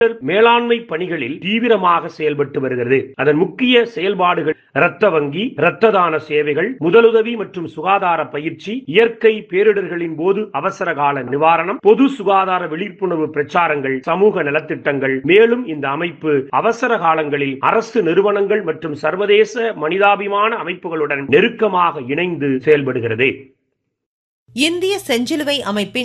மேலாண்மை பணிகளில் தீவிரமாக செயல்பட்டு வருகிறது. அதன் முக்கிய செயல்பாடுகள் இரத்த வங்கி, இரத்த தான சேவைகள், முதலுதவி மற்றும் சுகாதார பயிற்சி, இயற்கை பேரிடர்களின் போது அவசர கால நிவாரணம், பொது சுகாதார விழிப்புணர்வு பிரச்சாரங்கள், சமூக நலத்திட்டங்கள். மேலும் இந்த அமைப்பு அவசர காலங்களில் அரசு நிறுவனங்கள் மற்றும் சர்வதேச மனிதாபிமான அமைப்புகளுடன் நெருக்கமாக இணைந்து செயல்படுகிறது. இந்திய செஞ்சிலுவை அமைப்பின்